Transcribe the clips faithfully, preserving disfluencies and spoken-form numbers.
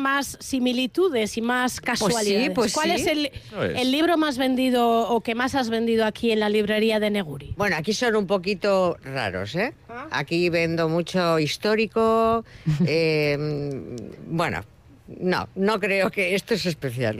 más similitudes y más casualidades. Pues sí, pues ¿Cuál sí. es el, No es. el libro más vendido o que más has vendido aquí en la librería de Neguri? Bueno, aquí son un poquito raros, ¿eh? Aquí vendo mucho histórico. eh, bueno, no, no creo que esto es especial.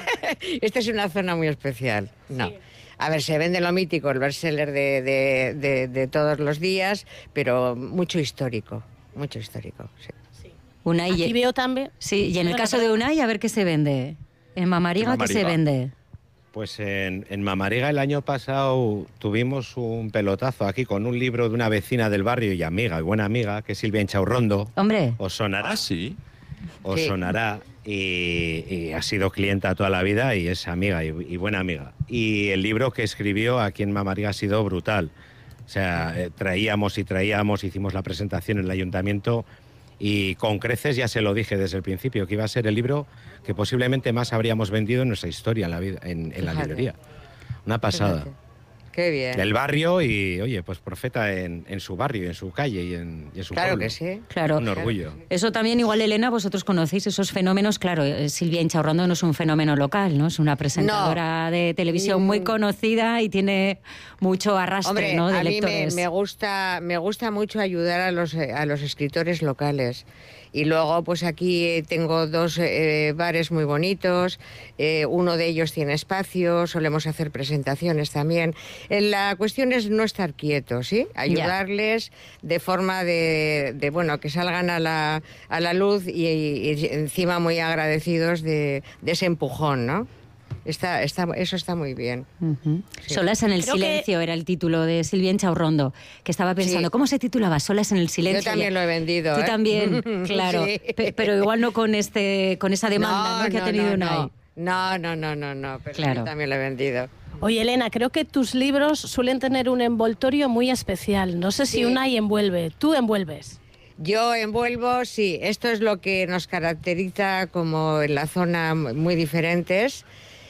Esta es una zona muy especial. No. Sí. A ver, se vende lo mítico, el bestseller de, de, de, de todos los días, pero mucho histórico, mucho histórico, sí. Unai, Aquí y- veo también... sí, y en el Perdona, caso de perdona. Unai, a ver qué se vende. En Mamariga, En ¿qué se Mamariga. vende? Pues en, en Mamariga el año pasado tuvimos un pelotazo aquí con un libro de una vecina del barrio y amiga, y buena amiga, que es Silvia Inchaurrondo. Hombre, Os sonará. Ah, sí. Os Sí. sonará y, y ha sido clienta toda la vida y es amiga y, y buena amiga. Y el libro que escribió aquí en Mamariga ha sido brutal. O sea, eh, traíamos y traíamos, hicimos la presentación en el ayuntamiento y con creces ya se lo dije desde el principio, que iba a ser el libro que posiblemente más habríamos vendido en nuestra historia en la, vida, en, en la Fíjate. librería. Una pasada. Fíjate. Qué bien. Del barrio y, oye, pues profeta en, en su barrio, en su calle y en, y en su Claro pueblo. que sí. claro. Un orgullo. Eso también, igual, Elena, vosotros conocéis esos fenómenos. Claro, eh, Silvia Inchaurrondo no es un fenómeno local, ¿no? Es una presentadora de televisión muy Mm. conocida y tiene mucho arrastre, Hombre, ¿no? De a mí me, lectores. me gusta, me gusta mucho ayudar a los, eh, a los escritores locales. Y luego, pues aquí eh, tengo dos eh, bares muy bonitos, eh, uno de ellos tiene espacio, solemos hacer presentaciones también. Eh, La cuestión es no estar quietos, ¿sí? Ayudarles de forma de, de, bueno, que salgan a la, a la luz y, y encima muy agradecidos de, de ese empujón, ¿no? Está, está, eso está muy bien. Ujú. Sí. Solas en el Creo que- silencio era el título de Silvia Inchaurrondo, que estaba pensando, Sí. ¿cómo se titulaba? Solas en el silencio. Yo también Y- lo he vendido. Tú ¿eh? también, claro. Sí. Pe- pero igual no con este, con esa demanda, ¿no? que ha tenido no, Unai. no, no, no, no, no, pero Claro. yo también lo he vendido. Oye, Elena, creo que tus libros suelen tener un envoltorio muy especial. No sé si Sí. Unai envuelve. ¿Tú envuelves? Yo envuelvo, sí, esto es lo que nos caracteriza como en la zona muy diferentes.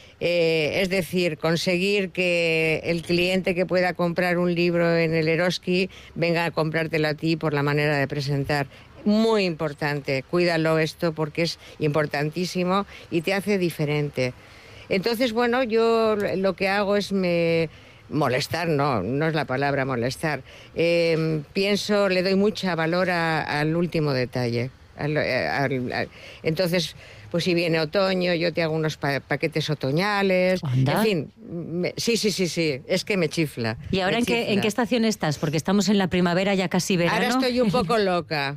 Eh, es decir, conseguir que el cliente que pueda comprar un libro en el Eroski venga a comprártelo a ti por la manera de presentar. Muy importante, cuídalo esto porque es importantísimo y te hace diferente. Entonces, bueno, yo lo que hago es me... molestar, no, no es la palabra molestar. Eh, pienso, le doy mucha valor a- al último detalle. Al- al- al- entonces, pues si viene otoño, yo te hago unos pa- paquetes otoñales. Anda. En fin, me- sí, sí, sí, sí, es que me chifla. ¿Y ahora me en qué, chifla. en qué estación estás? Porque estamos en la primavera, ya casi verano. Ahora estoy un poco loca.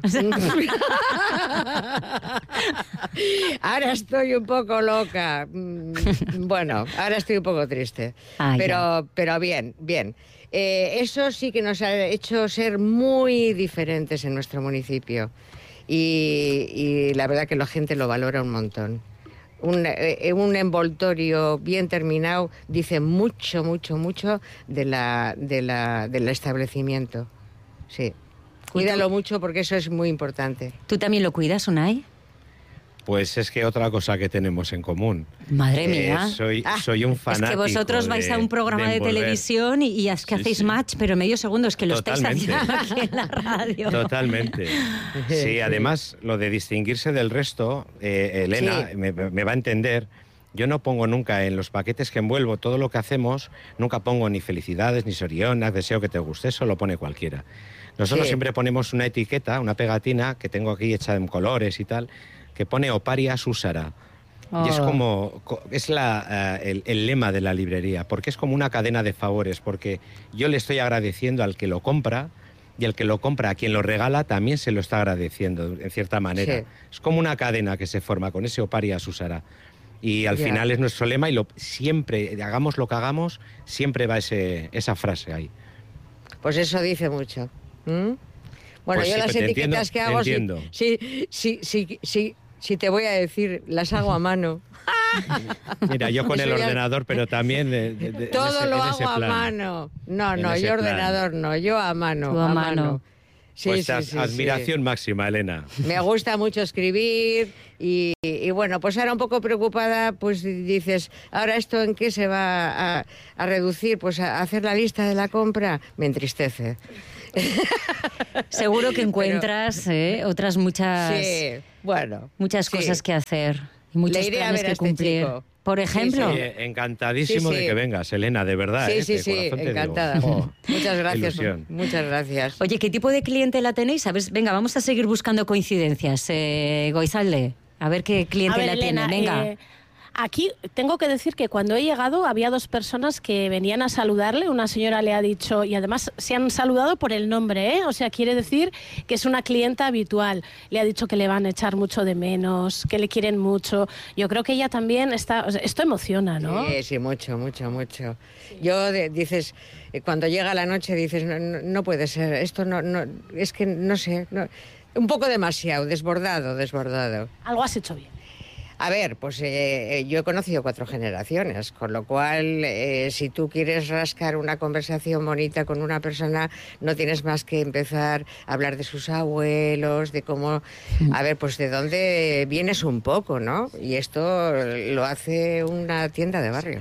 Ahora estoy un poco loca. Mm, Bueno, ahora estoy un poco triste. Ah, ya. pero, pero bien, bien. Eh, eso sí que nos ha hecho ser muy diferentes en nuestro municipio. Y, y la verdad que la gente lo valora un montón. Un, eh, un envoltorio bien terminado dice mucho, mucho, mucho de la, de la, del establecimiento. Sí. Cuídalo mucho porque eso es muy importante. ¿Tú también lo cuidas, Unai? Pues es que otra cosa que tenemos en común. Madre Eh, mía. soy, Ah, soy un Es fanático. que vosotros vais de- a un programa de, envolver. televisión y, y es que Sí, hacéis sí. match, pero en medio segundo es que lo Totalmente. estáis haciendo aquí en la radio. Totalmente. Sí, además, lo de distinguirse del resto, eh, Elena Sí. me, me va a entender. Yo no pongo nunca en los paquetes que envuelvo todo lo que hacemos, nunca pongo ni felicidades, ni sorionas, deseo que te guste, eso lo pone cualquiera. Nosotros Sí. siempre ponemos una etiqueta, una pegatina, que tengo aquí hecha en colores y tal, que pone Oparia Susara. Y es Oh. como, co- es la, eh, el, el lema de la librería, porque es como una cadena de favores, porque yo le estoy agradeciendo al que lo compra y el que lo compra a quien lo regala también se lo está agradeciendo, en cierta manera. Sí. Es como una cadena que se forma con ese Oparia Susara. Y al Ya. final es nuestro lema y lo, siempre, hagamos lo que hagamos, siempre va ese, esa frase ahí. Pues eso dice mucho. ¿Mm? Bueno, Pues yo sí, las te etiquetas entiendo, que te hago, sí, entiendo. sí, sí, sí, sí, sí te voy a decir, las hago a mano. Mira, yo con el Eso ya- ordenador, pero también de, de- de- en Todo ese- lo en ese hago a plan. mano. No, En no, ese yo plan. ordenador no, yo a mano. Tú a mano. Sí, Pues sí, ad- sí, sí. admiración máxima, Elena. Me gusta mucho escribir y, y bueno, pues ahora un poco preocupada, pues dices, ¿ahora esto en qué se va a, a reducir? Pues a hacer la lista de la compra me entristece. Seguro que encuentras Pero, eh, otras muchas, sí, bueno, muchas sí. cosas que hacer y muchos Le iré planes a ver que a este cumplir. chico. Por ejemplo. Sí, sí. Encantadísimo Sí, sí. de que vengas, Elena, de verdad. Sí, ¿eh? sí, De sí, corazón te encantada. digo. Oh, muchas gracias, ilusión. muchas gracias. Oye, ¿qué tipo de clientela tenéis? ¿Sabes? Venga, vamos a seguir buscando coincidencias. Eh, Goizalde, a ver qué clientela A ver, Elena, tiene. Venga. Eh, aquí tengo que decir que cuando he llegado había dos personas que venían a saludarle. Una señora le ha dicho, y además se han saludado por el nombre, ¿eh? O sea, quiere decir que es una clienta habitual. Le ha dicho que le van a echar mucho de menos, que le quieren mucho. Yo creo que ella también está... O sea, esto emociona, ¿no? Sí, sí, mucho, mucho, mucho. Yo, de, dices, cuando llega la noche dices, no, no, no puede ser, esto no, no, es que no sé, no, un poco demasiado, desbordado, desbordado. Algo has hecho bien. A ver, pues eh, yo he conocido cuatro generaciones, con lo cual, eh, si tú quieres rascar una conversación bonita con una persona, no tienes más que empezar a hablar de sus abuelos, de cómo, a ver, pues de dónde vienes un poco, ¿no? Y esto lo hace una tienda de barrio.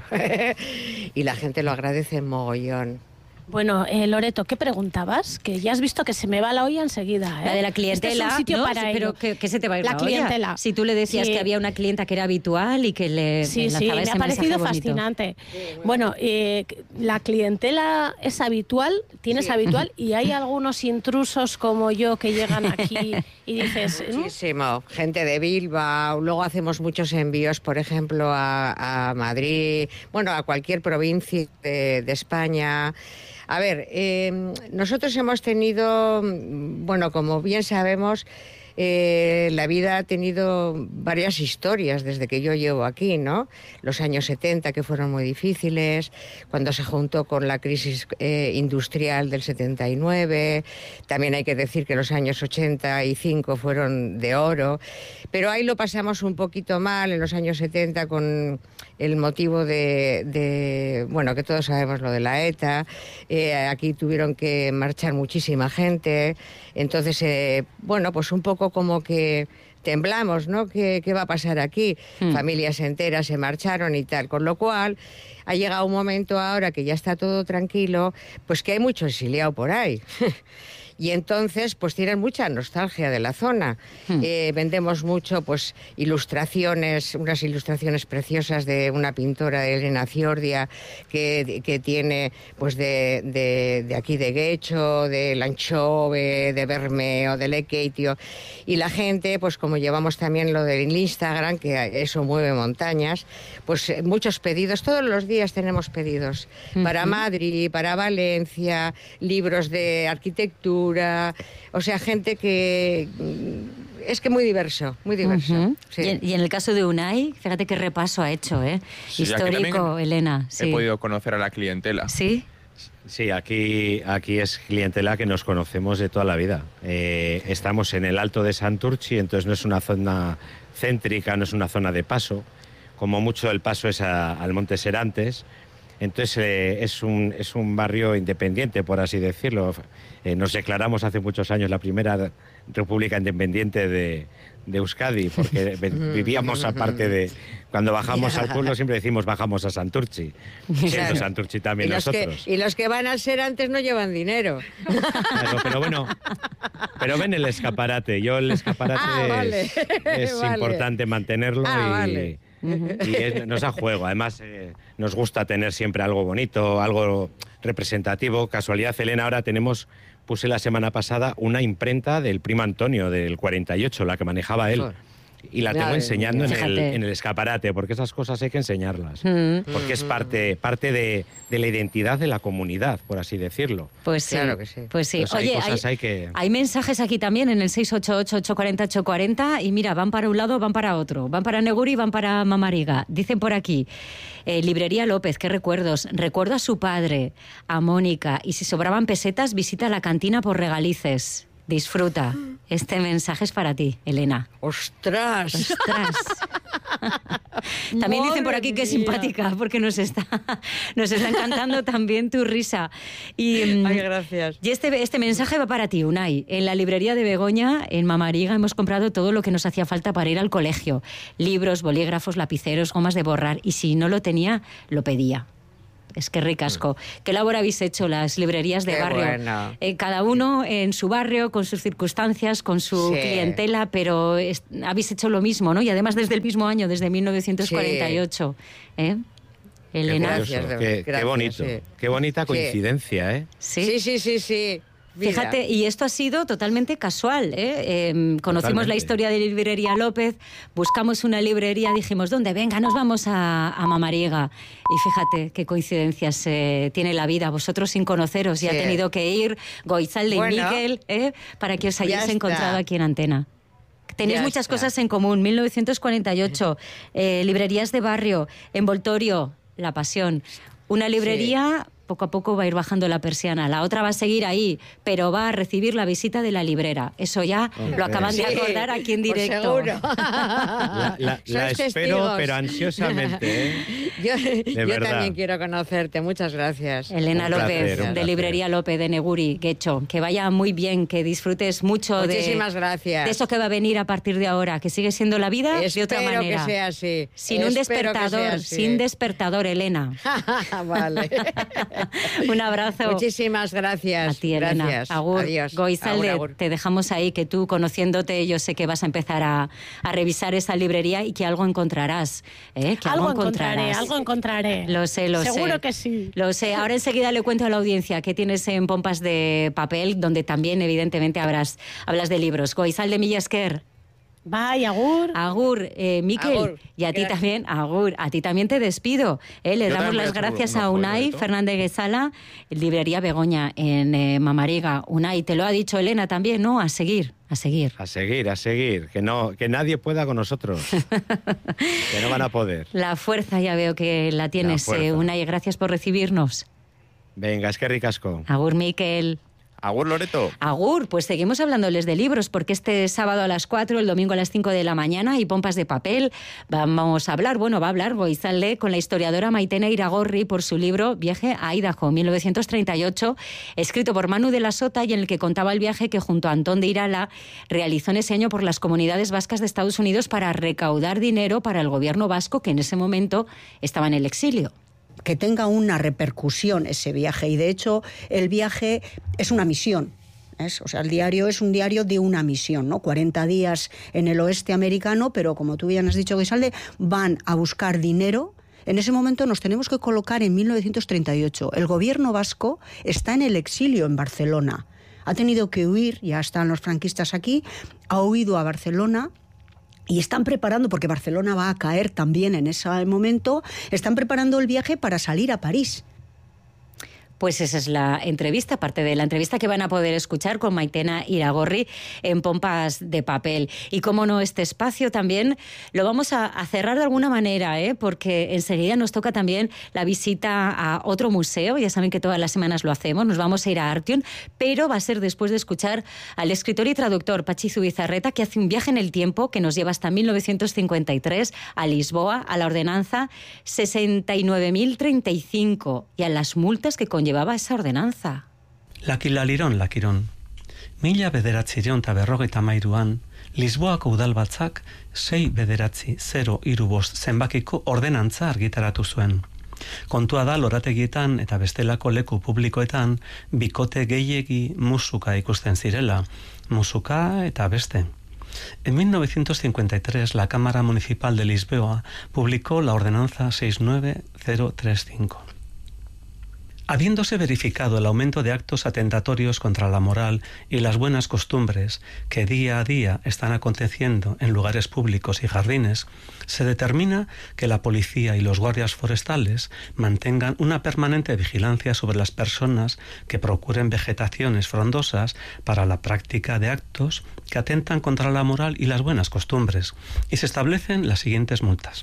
Y la gente lo agradece mogollón. Bueno, eh, Loreto, ¿qué preguntabas? Que ya has visto que se me va la olla enseguida, ¿eh? La de la clientela, este es un sitio ¿no? para Pero ello. ¿qué, qué se te va a ir la, la clientela. olla? Si tú le decías sí. que había una clienta que era habitual y que le Sí, sí, me ha parecido fascinante. Sí, bueno, eh, la clientela es habitual, tienes sí. habitual, y hay algunos intrusos como yo que llegan aquí y dices... ¿eh? Muchísimo. Gente de Bilbao, luego hacemos muchos envíos, por ejemplo, a, a Madrid, bueno, a cualquier provincia de, de España... A ver, eh, nosotros hemos tenido, bueno, como bien sabemos, eh, la vida ha tenido varias historias desde que yo llevo aquí, ¿no? Los años setenta, que fueron muy difíciles, cuando se juntó con la crisis eh, industrial del setenta y nueve, también hay que decir que los años ochenta y cinco fueron de oro, pero ahí lo pasamos un poquito mal en los años setenta con el motivo de, de bueno, que todos sabemos lo de la ETA, eh, aquí tuvieron que marchar muchísima gente, entonces, eh, bueno, pues un poco como que temblamos, ¿no? ¿Qué, qué va a pasar aquí? Hmm. Familias enteras se marcharon y tal, con lo cual ha llegado un momento ahora que ya está todo tranquilo, pues que hay mucho exiliado por ahí. Y entonces, pues tienen mucha nostalgia de la zona. Hmm. Eh, vendemos mucho, pues, ilustraciones, unas ilustraciones preciosas de una pintora, Elena Fiordia, que, que tiene, pues, de, de, de aquí de Guecho, de Lanchove, de Bermeo, de Lequeitio. Y la gente, pues, como llevamos también lo del Instagram, que eso mueve montañas, pues, muchos pedidos. Todos los días tenemos pedidos. Uh-huh. Para Madrid, para Valencia, libros de arquitectura. O sea, gente que es que muy diverso, muy diverso. Uh-huh. Sí. Y, en, y en el caso de Unai, fíjate qué repaso ha hecho, ¿eh? Sí, histórico, Elena. Sí. He podido conocer a la clientela. Sí. Sí, aquí, aquí es clientela que nos conocemos de toda la vida. Eh, estamos en el Alto de Santurchi, entonces no es una zona céntrica, no es una zona de paso. Como mucho el paso es a, al Monte Serantes. Entonces eh, es, un, es un barrio independiente, por así decirlo. Eh, nos declaramos hace muchos años la primera república independiente de, de Euskadi, porque vivíamos aparte de... Cuando bajamos al pueblo siempre decimos bajamos a Santurchi, siendo claro. Santurchi también y los nosotros. Que, y los que van al Serantes no llevan dinero. Claro, pero bueno, pero ven el escaparate. Yo el escaparate ah, vale. es, es vale. importante mantenerlo ah, y... Vale. Y es, nos da juego, además eh, nos gusta tener siempre algo bonito, algo representativo. Casualidad, Elena, ahora tenemos, puse la semana pasada una imprenta del Primo Antonio del cuarenta y ocho, la que manejaba él. Y la tengo enseñando en el, en el escaparate, porque esas cosas hay que enseñarlas. Mm. Porque es parte, parte de, de la identidad de la comunidad, por así decirlo. Pues sí, claro que sí. Pues sí. Pues Oye, hay, cosas hay, hay, que... hay mensajes aquí también en el seis ocho ocho, ocho cuatro cero, ocho cuatro cero y mira, van para un lado, van para otro. Van para Neguri, van para Mamariga. Dicen por aquí, eh, Librería López, qué recuerdos. Recuerdo a su padre, a Mónica, y si sobraban pesetas, visita la cantina por regalices. Disfruta. Este mensaje es para ti, Elena. ¡Ostras! ¡Ostras! También dicen por aquí que es simpática, porque nos está, nos está encantando también tu risa. Y, Ay, gracias. Y este, este mensaje va para ti, Unai. En la librería de Begoña, en Mamariga, hemos comprado todo lo que nos hacía falta para ir al colegio. Libros, bolígrafos, lapiceros, gomas de borrar. Y si no lo tenía, lo pedía. Es que ricasco. ¿Qué labor habéis hecho las librerías de Qué barrio? bueno. Eh, cada uno en su barrio, con sus circunstancias, con su Sí. clientela, pero es- habéis hecho lo mismo, ¿no? Y además desde el mismo año, desde mil novecientos cuarenta y ocho. ¿Eh? Qué, Elena. curioso, Gracias, qué- qué gracias, bonito. sí. Qué bonita Sí. coincidencia, ¿eh? Sí, sí, sí, sí. Mira. Fíjate, y esto ha sido totalmente casual. ¿eh? Eh, conocimos Totalmente. la historia de Librería López, buscamos una librería, dijimos, ¿dónde? Venga, nos vamos a, a Mamariega. Y fíjate qué coincidencias eh, tiene la vida. Vosotros sin conoceros y Sí. ha tenido que ir Goizalde Bueno, y Miguel ¿eh? para que os ya hayáis está. encontrado aquí en Antena. Tenéis Ya muchas está. cosas en común. mil novecientos cuarenta y ocho, eh, librerías de barrio, envoltorio, La Pasión. Una librería poco a poco va a ir bajando la persiana. La otra va a seguir ahí, pero va a recibir la visita de la librera. Eso ya Hombre. lo acaban de Sí, acordar aquí en por directo. seguro. La, la- Sois la espero, testigos. pero ansiosamente, ¿eh? Yo, yo verdad. también quiero conocerte. Muchas gracias. Elena Un López, placer, un de placer. Librería López de Neguri, Guecho. Que vaya muy bien, que disfrutes mucho de, Muchísimas gracias. de eso que va a venir a partir de ahora, que sigue siendo la vida de otra Espero manera. que sea así. Sin un Espero que sea despertador, así. sin despertador, Elena. Vale. Un abrazo. Muchísimas gracias. A ti, Elena. Gracias. Agur. Adiós. Goizalde, Agur, agur. te dejamos ahí, que tú, conociéndote, yo sé que vas a empezar a, a revisar esa librería y que algo encontrarás. ¿eh? Que Algo algo, encontraré, encontrarás. algo encontraré. Lo sé, lo sé. Seguro que sí. Lo sé. Ahora enseguida le cuento a la audiencia que tienes en Pompas de Papel, donde también, evidentemente, habrás, hablas de libros. Goizalde Millasker. Bye, agur. Agur, eh, Miquel, Agur, y a ti gracias. también, Agur, a ti también te despido. Eh, le Yo damos también las voy a echar gracias un a ojo, Unai Loreto. Fernández Guesala, librería Begoña en eh, Mamariga. Unai, te lo ha dicho Elena también, ¿no? A seguir, a seguir. A seguir, a seguir. Que no, que nadie pueda con nosotros. Que no van a poder. La fuerza ya veo que la tienes, fuerza. eh, Unai, gracias por recibirnos. Venga, es que ricasco. Agur, Miquel. Agur, Loreto. Agur, pues seguimos hablándoles de libros, porque este sábado a las cuatro, el domingo a las cinco de la mañana, hay Pompas de Papel. Vamos a hablar, bueno, va a hablar Goizalde con la historiadora Maitena Iragorri por su libro Viaje a Idaho, mil novecientos treinta y ocho, escrito por Manu de la Sota, y en el que contaba el viaje que junto a Antón de Irala realizó en ese año por las comunidades vascas de Estados Unidos para recaudar dinero para el gobierno vasco, que en ese momento estaba en el exilio. Que tenga una repercusión ese viaje, y de hecho el viaje es una misión. ¿Es? O sea, el diario es un diario de una misión, ¿no? cuarenta días en el oeste americano, pero como tú bien has dicho, Guisalde, van a buscar dinero. En ese momento nos tenemos que colocar en mil novecientos treinta y ocho. El gobierno vasco está en el exilio en Barcelona. Ha tenido que huir, ya están los franquistas aquí, ha huido a Barcelona. Y están preparando, porque Barcelona va a caer también en ese momento, están preparando el viaje para salir a París. Pues esa es la entrevista, parte de la entrevista que van a poder escuchar con Maitena Iragorri en Pompas de Papel. Y cómo no, este espacio también lo vamos a, a cerrar de alguna manera, ¿eh? Porque enseguida nos toca también la visita a otro museo. Ya saben que todas las semanas lo hacemos, nos vamos a ir a Artium, pero va a ser después de escuchar al escritor y traductor Patxi Zubizarreta, que hace un viaje en el tiempo que nos lleva hasta mil novecientos cincuenta y tres a Lisboa, a la ordenanza sesenta y nueve mil treinta y cinco y a las multas que conlleva llevaba esa ordenanza. Lakilaliron lakiron. Mila bederatzireun eta berrogeita hamairuan, Lisboako udalbatzak sei bederatzi zero hiru bost zenbakiko ordenantza argitaratu zuen. Kontua da lorategietan eta bestelako leku publikoetan bikote gehiegi musuka ikusten zirela, musuka eta beste. En mil novecientos cincuenta y tres, la Cámara Municipal de Lisboa publicó la ordenanza seis nueve cero tres cinco. Habiéndose verificado el aumento de actos atentatorios contra la moral y las buenas costumbres que día a día están aconteciendo en lugares públicos y jardines, se determina que la policía y los guardias forestales mantengan una permanente vigilancia sobre las personas que procuren vegetaciones frondosas para la práctica de actos que atentan contra la moral y las buenas costumbres, y se establecen las siguientes multas.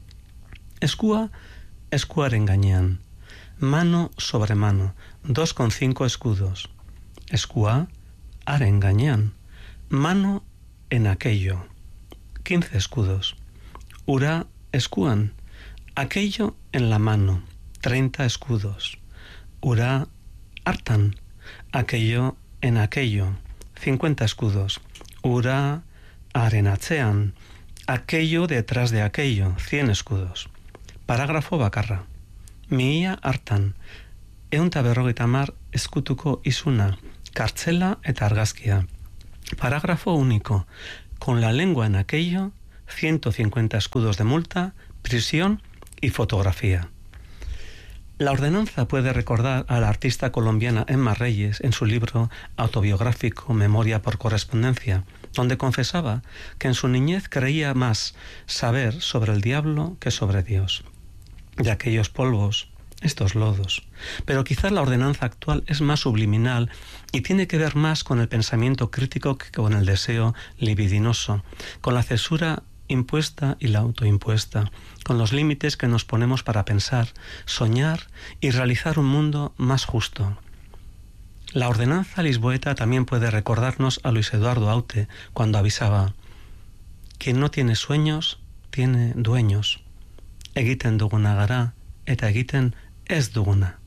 Eskua, eskuaren gainean. Mano sobre mano, dos con cinco escudos. Eskua, haren gainean. Mano en aquello, quince escudos. Ura, eskuan. Aquello en la mano, treinta escudos. Ura, hartan. Aquello en aquello, cincuenta escudos. Ura, haren atzean. Aquello detrás de aquello, cien escudos. Parágrafo bakarra. mihia hartan, ehun eta berrogeita hamar ezkutuko isuna, kartzela eta argazkia. Parágrafo único. Con la lengua en aquello, ciento cincuenta escudos de multa, prisión y fotografía. La ordenanza puede recordar a la artista colombiana Emma Reyes en su libro autobiográfico Memoria por correspondencia, donde confesaba que en su niñez creía más saber sobre el diablo que sobre Dios. De aquellos polvos, estos lodos. Pero quizás la ordenanza actual es más subliminal y tiene que ver más con el pensamiento crítico que con el deseo libidinoso, con la censura impuesta y la autoimpuesta, con los límites que nos ponemos para pensar, soñar y realizar un mundo más justo. La ordenanza lisboeta también puede recordarnos a Luis Eduardo Aute cuando avisaba: quien no tiene sueños, tiene dueños. Egiten duguna gara, eta egiten ez duguna.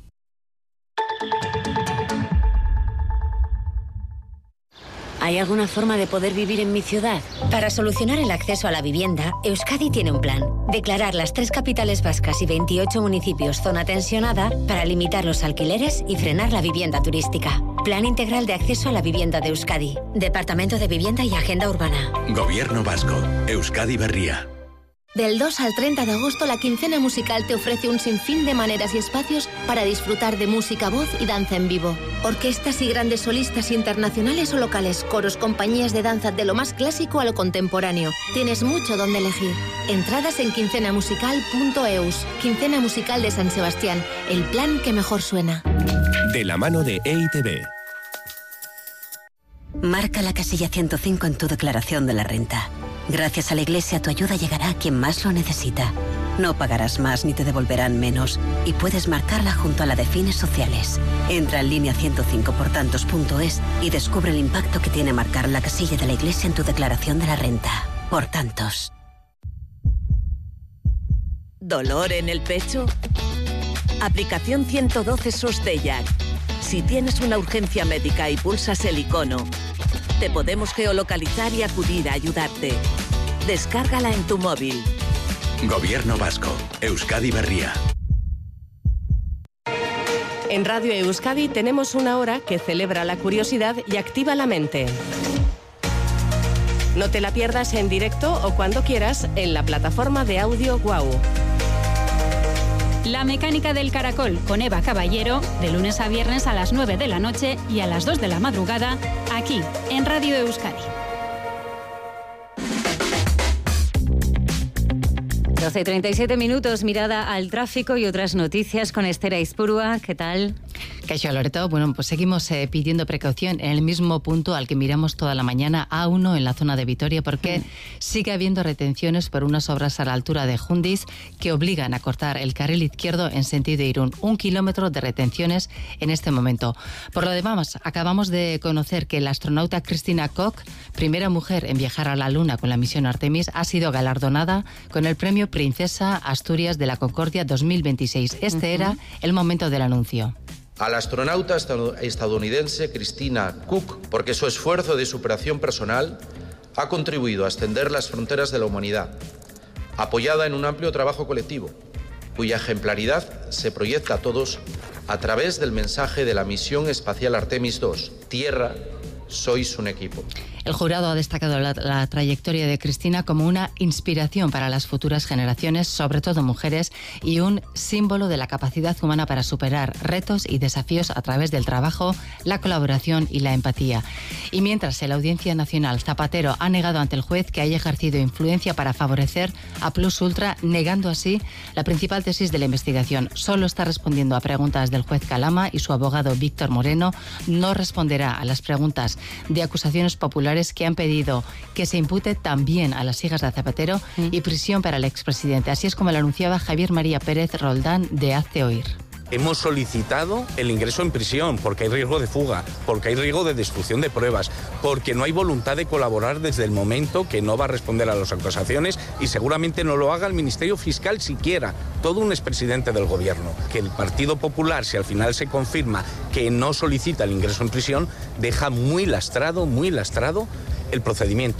¿Hay alguna forma de poder vivir en mi ciudad? Para solucionar el acceso a la vivienda, Euskadi tiene un plan. Declarar las tres capitales vascas y veintiocho municipios zona tensionada para limitar los alquileres y frenar la vivienda turística. Plan integral de acceso a la vivienda de Euskadi. Departamento de Vivienda y Agenda Urbana. Gobierno vasco. Euskadi Berria. Del dos al treinta de agosto, la Quincena Musical te ofrece un sinfín de maneras y espacios para disfrutar de música, voz y danza en vivo. Orquestas y grandes solistas internacionales o locales, coros, compañías de danza de lo más clásico a lo contemporáneo. Tienes mucho donde elegir. Entradas en quincena musical punto eus. Quincena Musical de San Sebastián, el plan que mejor suena. De la mano de E I T B. Marca la casilla ciento cinco en tu declaración de la renta. Gracias a la Iglesia, tu ayuda llegará a quien más lo necesita. No pagarás más ni te devolverán menos. Y puedes marcarla junto a la de fines sociales. Entra en línea ciento cinco por tantos punto es y descubre el impacto que tiene marcar la casilla de la Iglesia en tu declaración de la renta. Por tantos. ¿Dolor en el pecho? Aplicación ciento doce Sostellac. Si tienes una urgencia médica y pulsas el icono, te podemos geolocalizar y acudir a ayudarte. Descárgala en tu móvil. Gobierno vasco. Euskadi Berria. En Radio Euskadi tenemos una hora que celebra la curiosidad y activa la mente. No te la pierdas en directo o cuando quieras en la plataforma de audio Guau. La mecánica del caracol con Eva Caballero, de lunes a viernes a las nueve de la noche y a las dos de la madrugada, aquí en Radio Euskadi. doce y treinta y siete minutos, mirada al tráfico y otras noticias con Esther Aizpurua. ¿Qué tal? Caixo Loreto, bueno, pues seguimos eh, pidiendo precaución en el mismo punto al que miramos toda la mañana, A uno en la zona de Vitoria, porque mm. sigue habiendo retenciones por unas obras a la altura de Jundis que obligan a cortar el carril izquierdo en sentido Irún. Un kilómetro de retenciones en este momento. Por lo demás, acabamos de conocer que la astronauta Christina Koch, primera mujer en viajar a la Luna con la misión Artemis, ha sido galardonada con el premio Princesa Asturias de la Concordia dos mil veintiséis. Este uh-huh. era el momento del anuncio. A la astronauta estadounidense Christina Koch, porque su esfuerzo de superación personal ha contribuido a extender las fronteras de la humanidad, apoyada en un amplio trabajo colectivo, cuya ejemplaridad se proyecta a todos a través del mensaje de la misión espacial Artemis dos. Tierra, sois un equipo. El jurado ha destacado la, la trayectoria de Cristina como una inspiración para las futuras generaciones, sobre todo mujeres, y un símbolo de la capacidad humana para superar retos y desafíos a través del trabajo, la colaboración y la empatía. Y mientras en la Audiencia Nacional, Zapatero ha negado ante el juez que haya ejercido influencia para favorecer a Plus Ultra, negando así la principal tesis de la investigación. Solo está respondiendo a preguntas del juez Calama y su abogado Víctor Moreno no responderá a las preguntas de acusaciones populares que han pedido que se impute también a las hijas de Zapatero mm. y prisión para el expresidente. Así es como lo anunciaba Javier María Pérez Roldán de Hazte Oír. Hemos solicitado el ingreso en prisión porque hay riesgo de fuga, porque hay riesgo de destrucción de pruebas, porque no hay voluntad de colaborar desde el momento que no va a responder a las acusaciones y seguramente no lo haga el Ministerio Fiscal siquiera, todo un expresidente del gobierno. Que el Partido Popular, si al final se confirma que no solicita el ingreso en prisión, deja muy lastrado, muy lastrado el procedimiento.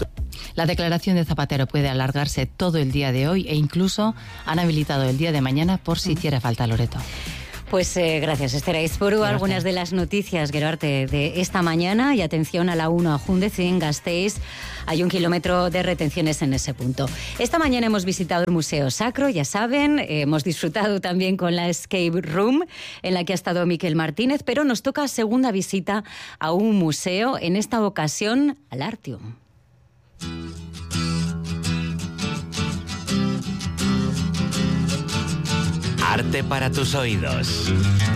La declaración de Zapatero puede alargarse todo el día de hoy e incluso han habilitado el día de mañana por si hiciera falta, Loreto. Pues eh, gracias, Esther Aizpuru. Algunas de las noticias, Gerarte, de esta mañana. Y atención a la uno a Júndez en Gasteiz. Hay un kilómetro de retenciones en ese punto. Esta mañana hemos visitado el Museo Sacro, ya saben. Eh, hemos disfrutado también con la Escape Room, en la que ha estado Miquel Martínez. Pero nos toca segunda visita a un museo, en esta ocasión al Artium. Arte para tus oídos.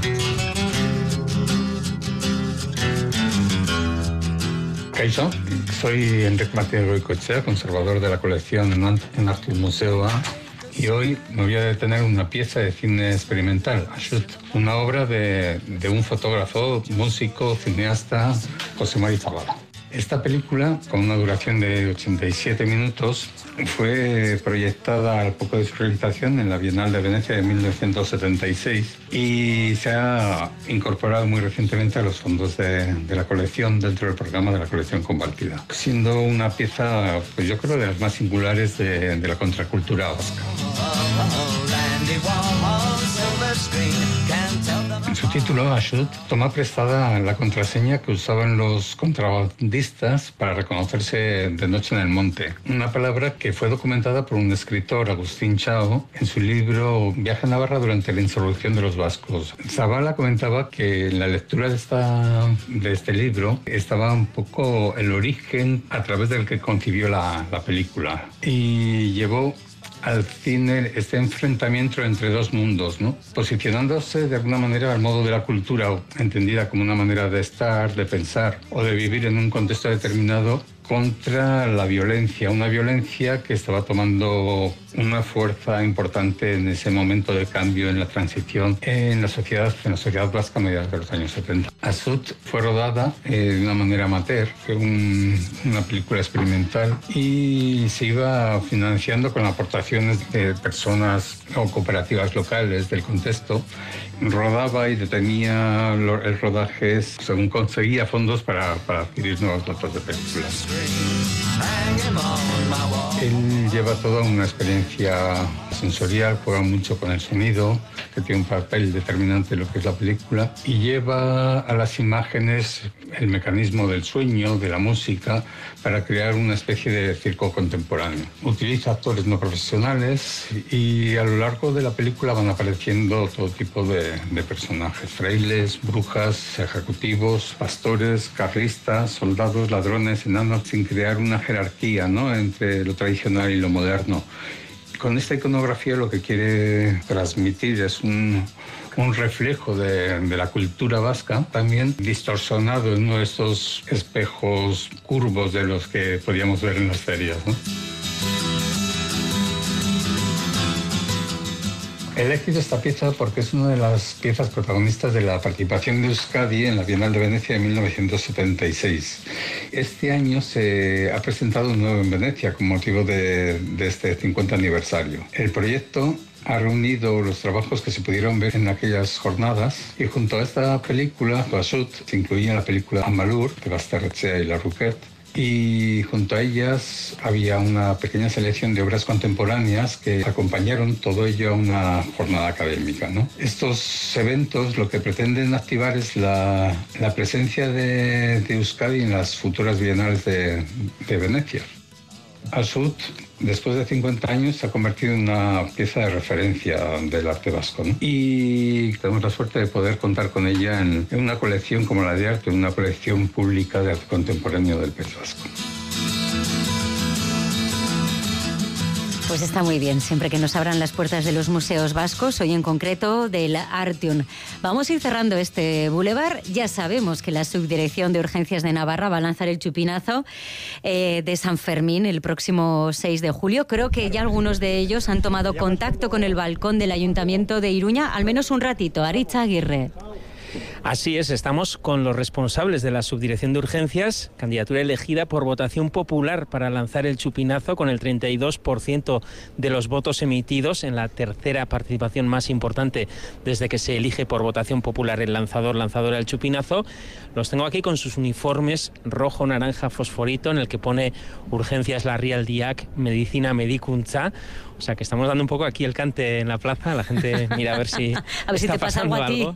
Kaixo, soy Enrique Martínez Goicoechea, conservador de la colección en Artium Museo A, y hoy me voy a detener en una pieza de cine experimental, Axut, una obra de, de un fotógrafo, músico, cineasta, José Mari Zavala. Esta película, con una duración de ochenta y siete minutos, fue proyectada al poco de su realización en la Bienal de Venecia de mil novecientos setenta y seis y se ha incorporado muy recientemente a los fondos de, de la colección dentro del programa de la colección compartida, siendo una pieza, pues yo creo, de las más singulares de, de la contracultura vasca. En su título, Axut toma prestada la contraseña que usaban los contrabandistas para reconocerse de noche en el monte. Una palabra que fue documentada por un escritor, Agustín Chao, en su libro Viaje a Navarra durante la insurrección de los vascos. Zavala comentaba que en la lectura de, esta, de este libro estaba un poco el origen a través del que concibió la, la película y llevó al cine este enfrentamiento entre dos mundos, ¿no? Posicionándose de alguna manera al modo de la cultura, entendida como una manera de estar, de pensar o de vivir en un contexto determinado, contra la violencia, una violencia que estaba tomando una fuerza importante en ese momento de cambio, en la transición en la sociedad, en la sociedad vasca a mediados de los años setenta. Axut fue rodada eh, de una manera amateur, fue un, una película experimental y se iba financiando con aportaciones de personas o cooperativas locales del contexto. Rodaba y detenía el rodaje según conseguía fondos para, para adquirir nuevos datos de películas. Él lleva toda una experiencia sensorial, juega mucho con el sonido, que tiene un papel determinante en lo que es la película, y lleva a las imágenes el mecanismo del sueño, de la música, para crear una especie de circo contemporáneo. Utiliza actores no profesionales y a lo largo de la película van apareciendo todo tipo de, de personajes: frailes, brujas, ejecutivos, pastores, carlistas, soldados, ladrones, enanos, sin crear una jerarquía, ¿no?, entre lo tradicional y lo moderno. Con esta iconografía lo que quiere transmitir es un, un reflejo de, de la cultura vasca, también distorsionado en uno de estos espejos curvos de los que podíamos ver en las ferias, ¿no? He elegido esta pieza porque es una de las piezas protagonistas de la participación de Euskadi en la Bienal de Venecia de mil novecientos setenta y seis. Este año se ha presentado un nuevo en Venecia con motivo de, de este cincuenta aniversario. El proyecto ha reunido los trabajos que se pudieron ver en aquellas jornadas y junto a esta película, Axut, se incluía la película Amalur, de Basterrechea y Larroquet, y junto a ellas había una pequeña selección de obras contemporáneas que acompañaron todo ello a una jornada académica, ¿no? Estos eventos lo que pretenden activar es la, la presencia de, de Euskadi en las futuras bienales de, de Venecia. Axut, después de cincuenta años, se ha convertido en una pieza de referencia del arte vasco, ¿no? Y tenemos la suerte de poder contar con ella en, en una colección como la de arte, una colección pública de arte contemporáneo del País Vasco. Pues está muy bien, siempre que nos abran las puertas de los museos vascos, hoy en concreto del Artium. Vamos a ir cerrando este bulevar. Ya sabemos que la Subdirección de Urgencias de Navarra va a lanzar el chupinazo eh, de San Fermín el próximo seis de julio. Creo que ya algunos de ellos han tomado contacto con el balcón del Ayuntamiento de Iruña, al menos un ratito. Aritza Aguirre. Así es, estamos con los responsables de la Subdirección de Urgencias, candidatura elegida por votación popular para lanzar el chupinazo con el treinta y dos por ciento de los votos emitidos en la tercera participación más importante desde que se elige por votación popular el lanzador, lanzadora del chupinazo. Los tengo aquí con sus uniformes rojo, naranja, fosforito, en el que pone Urgencias Larrialdiak Diac, Medicina Medikuntza. O sea que estamos dando un poco aquí el cante en la plaza, la gente mira a ver si a ver si te pasa algo a ti.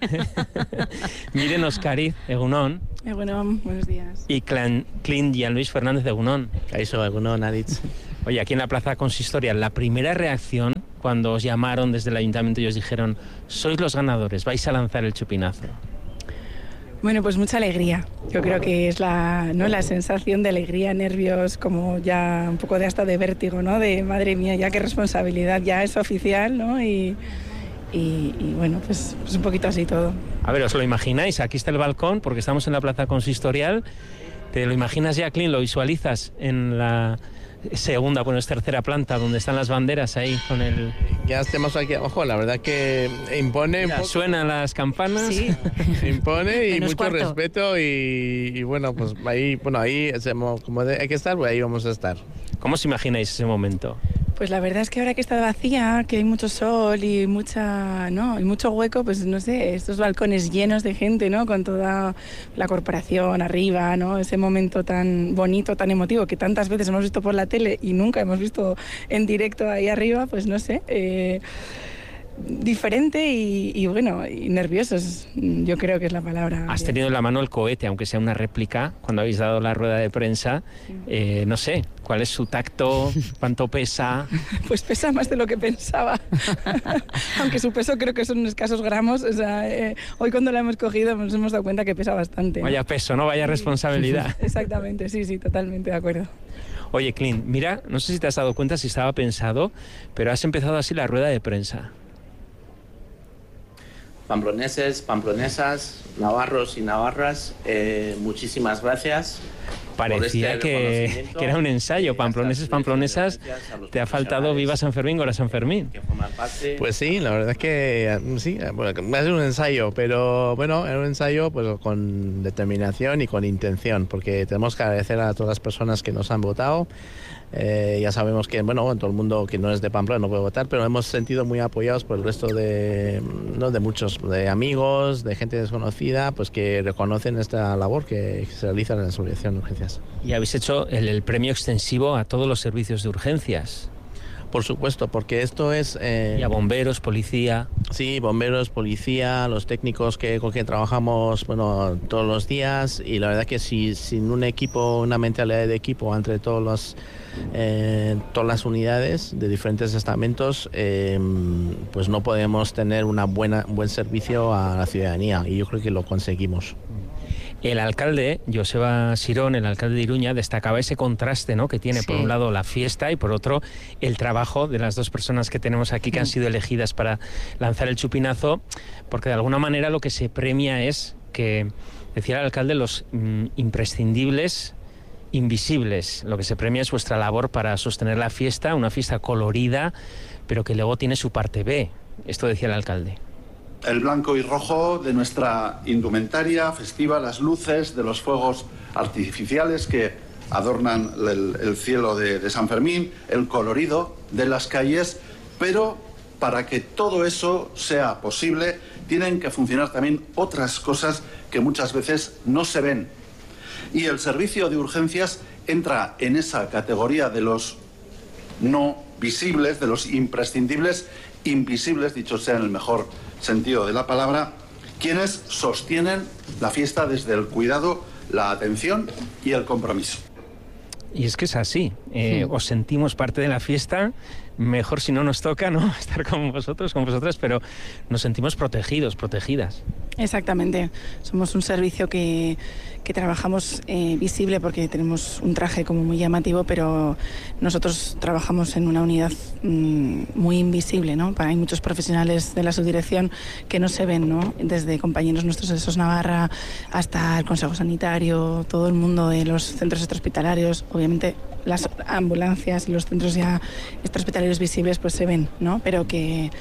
Miren Oscariz, Egunon. Egunon, buenos días. Y Clint Jean Luis Fernández, Egunon. Eso, Egunon, Aritz. Oye, aquí en la plaza consistorial, la primera reacción cuando os llamaron desde el ayuntamiento y os dijeron, sois los ganadores, vais a lanzar el chupinazo. Bueno, pues mucha alegría. Yo creo que es la, ¿no? la sensación de alegría, nervios, como ya un poco de hasta de vértigo, ¿no? De madre mía, ya qué responsabilidad, ya es oficial, ¿no? Y, y, y bueno, pues, pues un poquito así todo. A ver, ¿os lo imagináis? Aquí está el balcón, porque estamos en la plaza consistorial. ¿Te lo imaginas ya, Clint? ¿Lo visualizas en la segunda, bueno, es tercera planta, donde están las banderas ahí con el... Ya estamos aquí abajo, la verdad que impone... Mira, suenan las campanas. Sí. Impone y Menos mucho cuarto. respeto y, y bueno, pues ahí, bueno, ahí como hay que estar, pues ahí vamos a estar. ¿Cómo os imagináis ese momento? Pues la verdad es que ahora que está vacía, que hay mucho sol y mucha, ¿no? y mucho hueco, pues no sé, estos balcones llenos de gente, ¿no? Con toda la corporación arriba, ¿no? Ese momento tan bonito, tan emotivo que tantas veces hemos visto por la tele y nunca hemos visto en directo ahí arriba, pues no sé, eh, diferente y, y bueno, y nerviosos, yo creo que es la palabra. Has tenido en la mano el cohete, aunque sea una réplica, cuando habéis dado la rueda de prensa. Eh, no sé, ¿cuál es su tacto? ¿Cuánto pesa? Pues pesa más de lo que pensaba. Aunque su peso creo que son escasos gramos. O sea, eh, hoy cuando la hemos cogido nos hemos dado cuenta que pesa bastante. Vaya peso, ¿no? Vaya responsabilidad. Exactamente, sí, sí, totalmente de acuerdo. Oye, Clint, mira, no sé si te has dado cuenta, si estaba pensado, pero has empezado así la rueda de prensa. Pamploneses, pamplonesas, navarros y navarras, eh, muchísimas gracias. Parecía este que, que era un ensayo, pamploneses, pamplonesas, te ha faltado Viva San Fermín, Gora San Fermín. Pues sí, la verdad es que sí, bueno, va a ser un ensayo, pero bueno, era un ensayo pues con determinación y con intención, porque tenemos que agradecer a todas las personas que nos han votado. Eh, ya sabemos que, bueno, todo el mundo que no es de Pamplona no puede votar, pero hemos sentido muy apoyados por el resto de, ¿no? de muchos, de amigos, de gente desconocida, pues que reconocen esta labor que se realiza en la Subdirección de Urgencias. Y habéis hecho el, el premio extensivo a todos los servicios de urgencias. Por supuesto, porque esto es... Eh, y a bomberos, policía... Sí, bomberos, policía, los técnicos que, con que trabajamos bueno, todos los días, y la verdad que si sin un equipo, una mentalidad de equipo entre todos los, eh, todas las unidades de diferentes estamentos, eh, pues no podemos tener una buena, un buen servicio a la ciudadanía, y yo creo que lo conseguimos. El alcalde, Joseba Sirón, el alcalde de Iruña, destacaba ese contraste, ¿no?, que tiene, sí, por un lado la fiesta y por otro el trabajo de las dos personas que tenemos aquí que han sido elegidas para lanzar el chupinazo, porque de alguna manera lo que se premia es que, decía el alcalde, los mm, imprescindibles invisibles. Lo que se premia es vuestra labor para sostener la fiesta, una fiesta colorida, pero que luego tiene su parte B. Esto decía el alcalde. El blanco y rojo de nuestra indumentaria festiva, las luces de los fuegos artificiales que adornan el, el cielo de, de San Fermín, el colorido de las calles, pero para que todo eso sea posible tienen que funcionar también otras cosas que muchas veces no se ven. Y el servicio de urgencias entra en esa categoría de los no visibles, de los imprescindibles, invisibles, dicho sea en el mejor sentido de la palabra, quienes sostienen la fiesta desde el cuidado, la atención y el compromiso. Y es que es así, eh, sí. Os sentimos parte de la fiesta, mejor si no nos toca, ¿no?, estar con vosotros, con vosotras, pero nos sentimos protegidos, protegidas. Exactamente, somos un servicio que, que trabajamos eh, visible porque tenemos un traje como muy llamativo, pero nosotros trabajamos en una unidad mmm, muy invisible, ¿no? Hay muchos profesionales de la subdirección que no se ven, ¿no? Desde compañeros nuestros de SOS Navarra hasta el Consejo Sanitario, todo el mundo de los centros extrahospitalarios, obviamente las ambulancias y los centros ya extrahospitalarios visibles pues se ven, ¿no? Pero que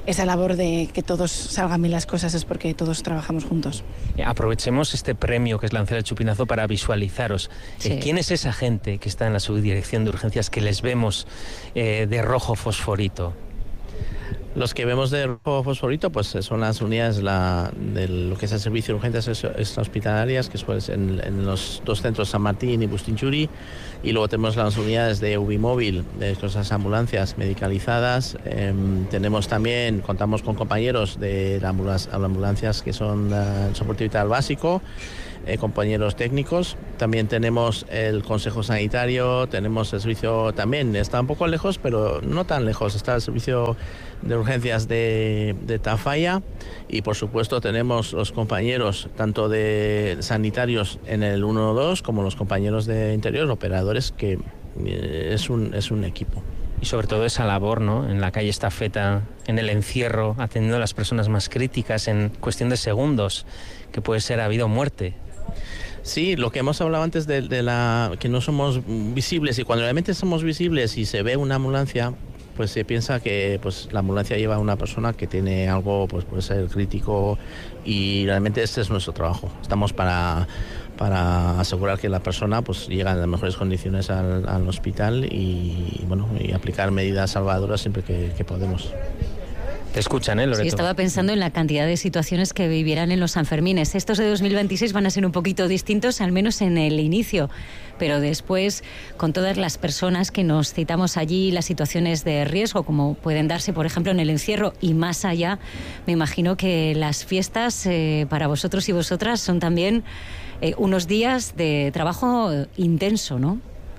esa labor de que todos salgan bien las cosas es porque todos trabajamos juntos. Aprovechemos este premio que es Lanzar el Chupinazo para visualizaros. Sí. Eh, ¿Quién es esa gente que está en la subdirección de urgencias que les vemos eh, de rojo fosforito? Los que vemos de rojo fosforito pues son las unidades la, de lo que es el servicio de urgencias extrahospitalarias, que es en, en los dos centros San Martín y Bustinchuri, y luego tenemos las unidades de Ubimóvil, de las ambulancias medicalizadas. Eh, tenemos también, contamos con compañeros de las ambulancias que son uh, el soporte vital básico, eh, compañeros técnicos. También tenemos el Consejo Sanitario, tenemos el servicio también, está un poco lejos, pero no tan lejos, está el servicio de urgencias de, de Tafalla, y por supuesto tenemos los compañeros tanto de sanitarios en el uno dos como los compañeros de interior, operadores, que eh, es, un, es un equipo. Y sobre todo esa labor, ¿no?, en la calle Estafeta, en el encierro, atendiendo a las personas más críticas en cuestión de segundos, que puede ser a vida o muerte. Sí, lo que hemos hablado antes de, de la que no somos visibles, y cuando realmente somos visibles y se ve una ambulancia, pues se piensa que pues la ambulancia lleva a una persona que tiene algo, pues puede ser crítico, y realmente este es nuestro trabajo. Estamos para, para asegurar que la persona pues llega en las mejores condiciones al, al hospital y, bueno, y aplicar medidas salvadoras siempre que, que podemos. Te escuchan, ¿eh, Loreto? Sí, estaba pensando en la cantidad de situaciones que vivieran en los Sanfermines. Estos de dos mil veintiséis van a ser un poquito distintos, al menos en el inicio, pero después, con todas las personas que nos citamos allí, las situaciones de riesgo, como pueden darse, por ejemplo, en el encierro y más allá, me imagino que las fiestas eh, para vosotros y vosotras son también eh, unos días de trabajo intenso, ¿no?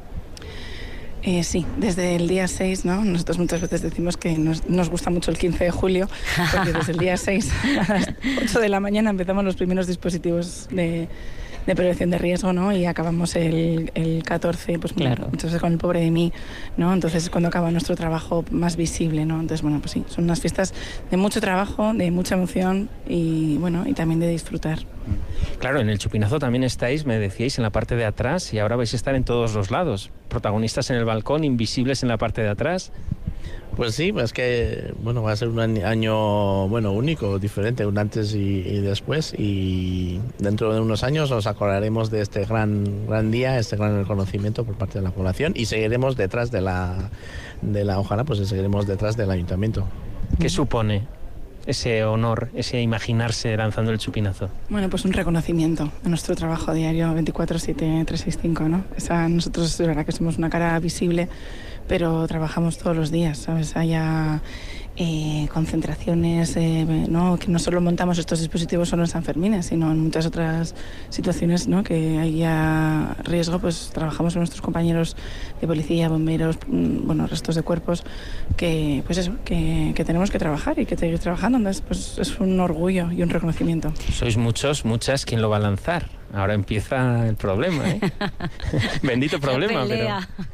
Eh, sí, desde el día seis, ¿no? Nosotros muchas veces decimos que nos, nos gusta mucho el quince de julio, porque desde el día seis a las ocho de la mañana empezamos los primeros dispositivos de, de prevención de riesgo, ¿no? Y acabamos el, el catorce, pues claro, muchas veces con el pobre de mí, ¿no? Entonces es cuando acaba nuestro trabajo más visible, ¿no? Entonces, bueno, pues sí, son unas fiestas de mucho trabajo, de mucha emoción y, bueno, y también de disfrutar. Claro, en el Chupinazo también estáis, me decíais, en la parte de atrás, y ahora vais a estar en todos los lados. Protagonistas en el balcón, invisibles en la parte de atrás. Pues sí, es que bueno, va a ser un año bueno único, diferente, un antes y, y después, y dentro de unos años nos acordaremos de este gran gran día, este gran reconocimiento por parte de la población, y seguiremos detrás de la de la ojalá pues seguiremos detrás del ayuntamiento. ¿Qué supone ese honor, ese imaginarse lanzando el Chupinazo? Bueno, pues un reconocimiento a nuestro trabajo diario veinticuatro siete, trescientos sesenta y cinco, ¿no? O sea, nosotros de verdad que somos una cara visible, pero trabajamos todos los días, ¿sabes? Haya eh, concentraciones, eh, ¿no? Que no solo montamos estos dispositivos solo en Sanfermines, sino en muchas otras situaciones, ¿no? Que haya riesgo, pues trabajamos con nuestros compañeros de policía, bomberos, bueno, restos de cuerpos, que pues eso, que, que tenemos que trabajar y que seguir trabajando. Entonces, pues es un orgullo y un reconocimiento. Sois muchos, muchas, ¿quién lo va a lanzar? Ahora empieza el problema, ¿eh? Bendito problema, pero...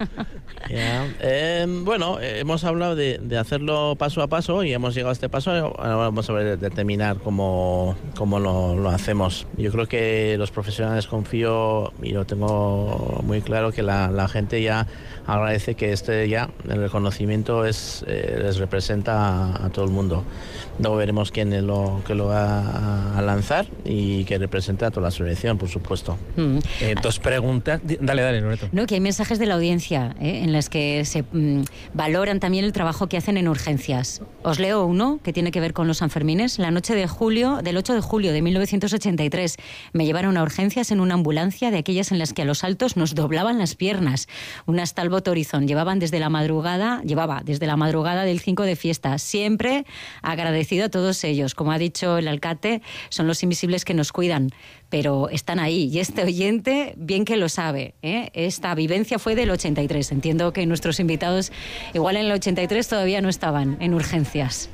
Yeah. Eh, bueno, eh, hemos hablado de, de hacerlo paso a paso y hemos llegado a este paso. Ahora vamos a ver, determinar cómo, cómo lo, lo hacemos. Yo creo que los profesionales, confío y lo tengo muy claro, que la, la gente ya agradece que este ya, el reconocimiento es, eh, les representa a, a todo el mundo. Luego veremos quién lo, que lo va a lanzar y que representa a toda la asociación, por supuesto. Mm. Eh, dos preguntas. Dale, dale, Loreto. No, que hay mensajes de la audiencia ¿eh? en las que se mm, valoran también el trabajo que hacen en urgencias. Os leo uno que tiene que ver con los Sanfermines. La noche de julio, del ocho de julio de mil novecientos ochenta y tres, me llevaron a urgencias en una ambulancia de aquellas en las que a los altos nos doblaban las piernas. Unas Talbot Horizon llevaban desde la madrugada, llevaba desde la madrugada del cinco de fiesta. Siempre agradecido a todos ellos. Como ha dicho el alcalde, son los invisibles que nos cuidan, pero están ahí. Y este oyente, bien que lo sabe, ¿eh? Esta vivencia fue del ochenta y tres. Entiendo que nuestros invitados, igual en el ochenta y tres, todavía no estaban en urgencias.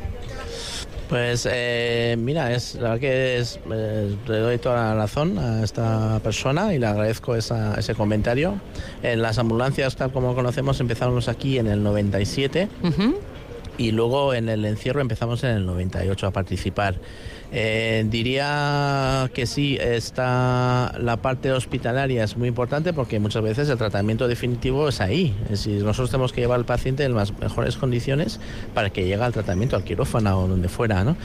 Pues eh, mira, es, la verdad que es, eh, le doy toda la razón a esta persona y le agradezco esa, ese comentario. En las ambulancias, tal como conocemos, empezamos aquí en el noventa y siete. Uh-huh. Y luego en el encierro empezamos en el noventa y ocho a participar. Eh, diría que sí, está la parte hospitalaria es muy importante porque muchas veces el tratamiento definitivo es ahí. Es decir, nosotros tenemos que llevar al paciente en las mejores condiciones para que llegue al tratamiento, al quirófano o donde fuera, ¿no?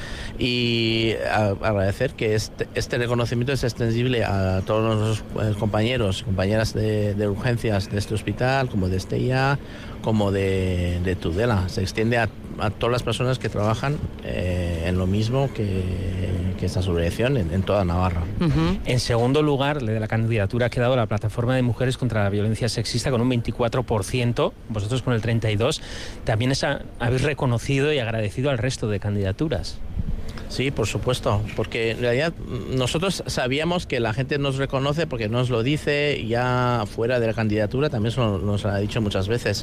Y a, agradecer que este, este reconocimiento es extensible a todos los compañeros y compañeras de, de urgencias de este hospital, como de Estella, como de, de Tudela. Se extiende a, a todas las personas que trabajan eh, en lo mismo que, que esta subdirección en, en toda Navarra. Uh-huh. En segundo lugar, de la candidatura ha quedado la Plataforma de Mujeres contra la Violencia Sexista con un veinticuatro por ciento, vosotros con el treinta y dos por ciento. También esa, habéis reconocido y agradecido al resto de candidaturas. Sí, por supuesto, porque en realidad nosotros sabíamos que la gente nos reconoce porque nos lo dice ya fuera de la candidatura, también nos, nos lo ha dicho muchas veces,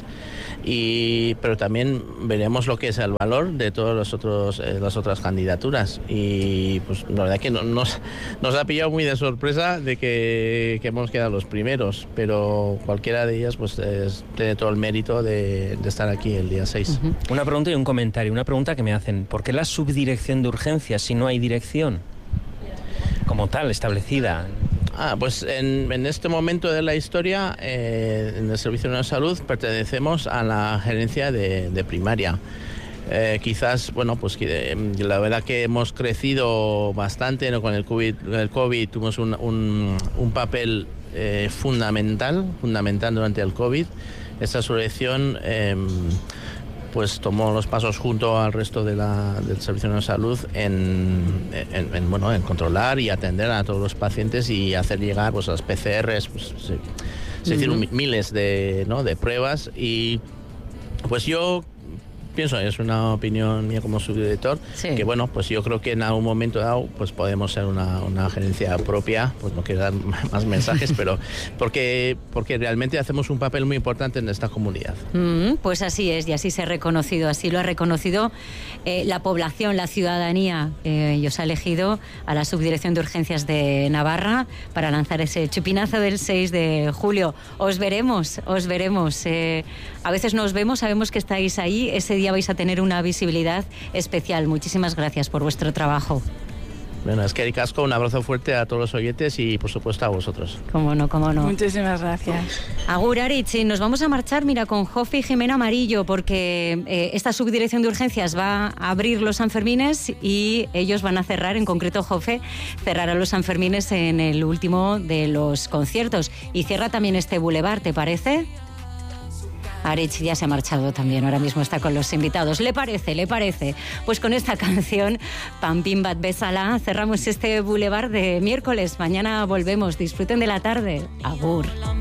y, pero también veremos lo que es el valor de todas los otros, eh, las otras candidaturas y pues la verdad que no, nos, nos ha pillado muy de sorpresa de que, que hemos quedado los primeros, pero cualquiera de ellas pues es, tiene todo el mérito de, de estar aquí el día seis. Uh-huh. Una pregunta y un comentario, una pregunta que me hacen, ¿por qué la subdirección de urgencia si no hay dirección como tal establecida? Ah, pues en, en este momento de la historia, eh, en el Servicio de Salud pertenecemos a la gerencia de, de primaria. Eh, quizás, bueno, pues que, la verdad que hemos crecido bastante, ¿no? Con el COVID, el COVID tuvimos un, un, un papel eh, fundamental, fundamental durante el COVID. Esta subdirección eh, pues tomó los pasos junto al resto de la, del Servicio de Salud en, en, en, bueno, en controlar y atender a todos los pacientes y hacer llegar pues, a las P C Rs, pues, se, se hicieron uh-huh. miles de, ¿no? de pruebas y pues yo pienso, es una opinión mía como subdirector, sí. que bueno, pues yo creo que en algún momento dado pues podemos ser una, una gerencia propia, pues no quiero dar más mensajes, pero porque, porque realmente hacemos un papel muy importante en esta comunidad. Mm, pues así es, y así se ha reconocido, así lo ha reconocido eh, la población, la ciudadanía, eh, y os ha elegido a la Subdirección de Urgencias de Navarra para lanzar ese chupinazo del seis de julio. Os veremos, os veremos. Eh, a veces nos vemos, sabemos que estáis ahí, ese día vais a tener una visibilidad especial. Muchísimas gracias por vuestro trabajo. Bueno, es que ricasco, un abrazo fuerte a todos los oyentes y por supuesto a vosotros. Cómo no, cómo no. Muchísimas gracias. Agur, Aritz, y nos vamos a marchar, mira, con Jofi y Jimena Amarillo, porque eh, esta subdirección de urgencias va a abrir los Sanfermines y ellos van a cerrar, en concreto Jofe, cerrará los Sanfermines en el último de los conciertos. Y cierra también este bulevar, ¿te parece? Aritz ya se ha marchado también, ahora mismo está con los invitados. ¿Le parece? ¿Le parece? Pues con esta canción, Pam Pim Bat Besala, cerramos este bulevar de miércoles. Mañana volvemos. Disfruten de la tarde. Agur.